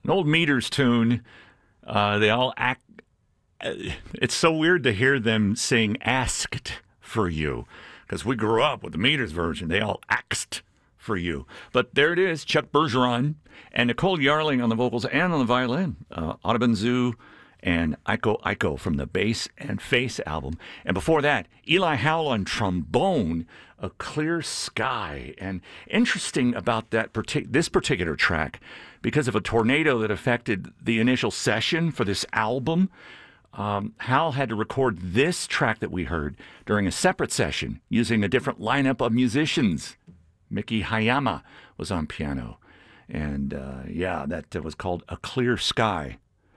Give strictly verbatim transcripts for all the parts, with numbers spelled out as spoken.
an old Meters tune. Uh, they all act. It's so weird to hear them sing "Asked for You," because we grew up with the Meters version. They all axed for you. But there it is, Chuck Bergeron and Nicole Yarling on the vocals and on the violin. Uh, Audubon Zoo and Iko Iko from the Bass and Face album. And before that, Eli Howell on trombone, A Clear Sky. And interesting about that partic- this particular track, because of a tornado that affected the initial session for this album, um, Howell had to record this track that we heard during a separate session using a different lineup of musicians. Miki Hayama was on piano. And, uh, yeah, that uh, was called A Clear Sky,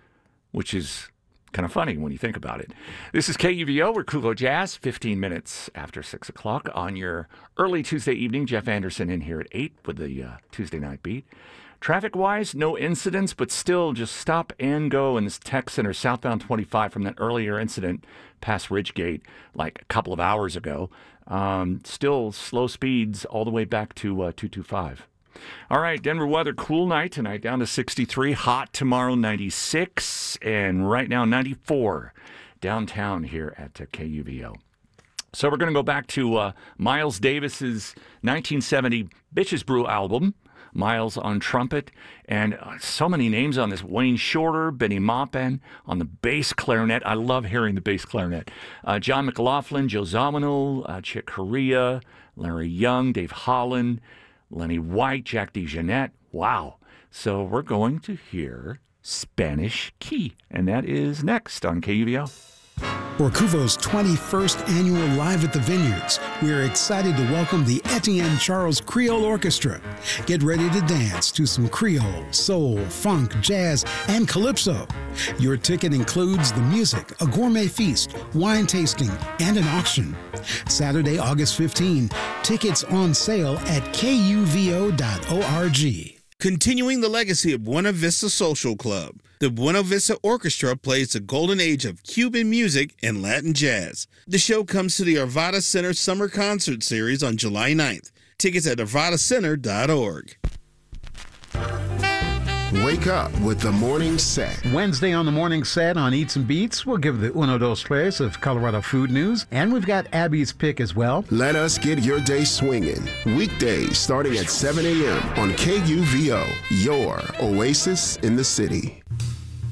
which is kind of funny when you think about it. This is K U V O, we're Kuvo Jazz, fifteen minutes after six o'clock on your early Tuesday evening. Jeff Anderson in here at eight with the uh, Tuesday Night Beat. Traffic-wise, no incidents, but still just stop and go in this tech center, southbound twenty-five from that earlier incident past Ridgegate like a couple of hours ago. Um, still slow speeds all the way back to uh, two twenty-five. All right, Denver weather, cool night tonight, down to sixty-three. Hot tomorrow, ninety-six. And right now, ninety-four downtown here at uh, K U V O. So we're going to go back to uh, Miles Davis's nineteen seventy Bitches Brew album. Miles on trumpet, and uh, so many names on this. Wayne Shorter, Benny Maupin on the bass clarinet. I love hearing the bass clarinet. Uh, John McLaughlin, Joe Zawinul, uh, Chick Corea, Larry Young, Dave Holland, Lenny White, Jack DeJohnette. Wow. So we're going to hear Spanish Key, and that is next on K U V O. For Kuvo's twenty-first annual Live at the Vineyards, we are excited to welcome the Etienne Charles Creole Orchestra. Get ready to dance to some Creole, soul, funk, jazz, and calypso. Your ticket includes the music, a gourmet feast, wine tasting, and an auction. Saturday, August fifteenth, tickets on sale at K U V O dot org. Continuing the legacy of Buena Vista Social Club, the Buena Vista Orchestra plays the golden age of Cuban music and Latin jazz. The show comes to the Arvada Center Summer Concert Series on July ninth. Tickets at arvada center dot org. Wake up with the morning set. Wednesday on the morning set on Eats and Beats, we'll give the uno dos tres of Colorado food news, and we've got Abby's pick as well. Let us get your day swinging. Weekdays starting at seven a.m. on K U V O, your oasis in the city.